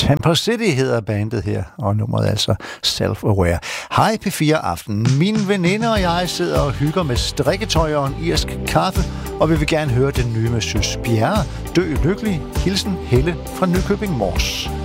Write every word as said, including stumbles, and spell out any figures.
Temper City hedder bandet her, og nummeret er altså Self-Aware. Hej P fire Aften. Mine veninder og jeg sidder og hygger med strikketøj og en irsk kaffe, og vi vil gerne høre den nye med Søs Bjerre. Dø lykkelig. Hilsen Helle fra Nykøbing Mors.